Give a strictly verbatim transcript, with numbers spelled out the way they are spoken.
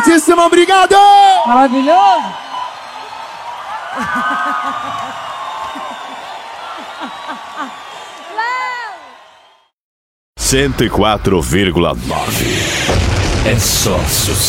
Muitíssimo obrigado! Maravilhoso! cento e quatro vírgula nove. É só sucesso.